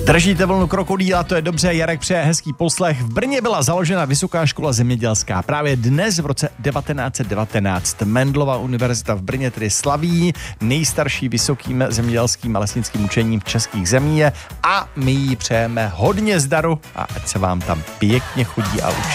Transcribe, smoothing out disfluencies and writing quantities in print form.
Držíte vlnu krokodýla, to je dobře, Jarek přeje hezký poslech. V Brně byla založena Vysoká škola zemědělská. Právě dnes v roce 1919 Mendelova univerzita v Brně tedy slaví nejstarší vysokým zemědělským a lesnickým učením v českých zemí a my jí přejeme hodně zdaru a ať se vám tam pěkně chodí a učí.